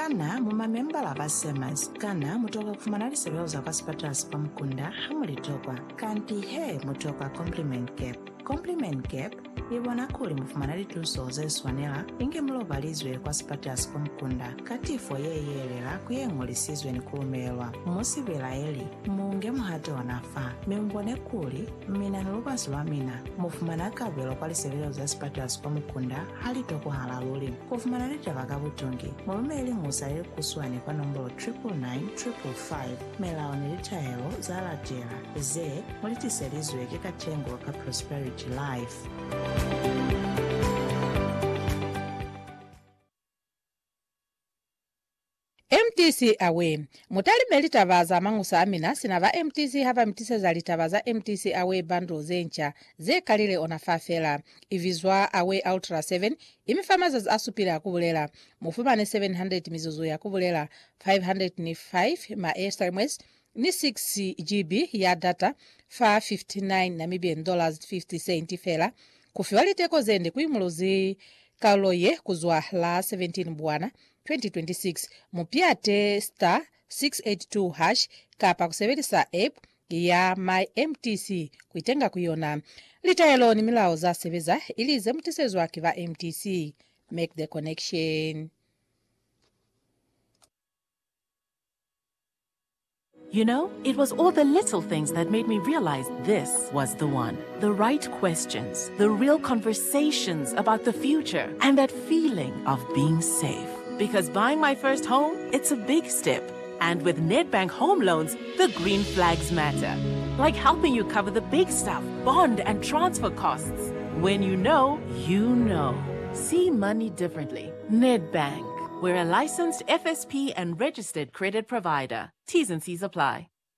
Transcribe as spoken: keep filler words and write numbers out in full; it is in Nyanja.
kana mumamembala va semas kana mutoka kufumana liseveoza kwa sipatasi pa mkunda hamulitokwa kanti he mutoka compliment cap. Compliment cap ibona kuli mufumana lituso zeswanela inge mulobalizwe kwa sipatasi pa mkunda katifo yeyelela kuyeng'ulisizwe ni kuumelwa musivela eli munge muhate wanafa mimbone kuli mina nulupazi lwa mina mufumana kabelo kwa liseveoza sipatasi pa mkunda halitoko halaluli kufumana litava kabutungi mulume eli musa ili kuswani kwa nombolo triple nine triple five melaoni litayelo za latela ze mulitiselizwe kikachengo ka Prosperity Life. M T C Away mutalime litavaza amang'usa amina sinava M T C hava mtiseza litavaza M T C Away bundle zencha zekalile onafafela ivizwa Away Ultra seven imifamaza asupira yakubulela mufumane seven hundred mizuzu yakubulela five hundred five ma S M S ni six G B ya data fa fifty-nine Namibian dollars fifty cent fela kufiwa liteko zende kuimuluzi kaloye kuzwa la seventeen bwana twenty twenty-six mupiate star six eight two hash kapa kusebelisa app ya My M T C kuitenga kuyona litayelo ni milao za sebeza ilize mtisezo wake va M T C. Make the connection. You know, it was all the little things that made me realize this was the one. The right questions, the real conversations about the future, and that feeling of being safe. Because buying my first home, it's a big step. And with Nedbank Home Loans, the green flags matter. Like helping you cover the big stuff, bond and transfer costs. When you know, you know. See money differently. Nedbank. We're a licensed F S P and registered credit provider. T's and C's apply.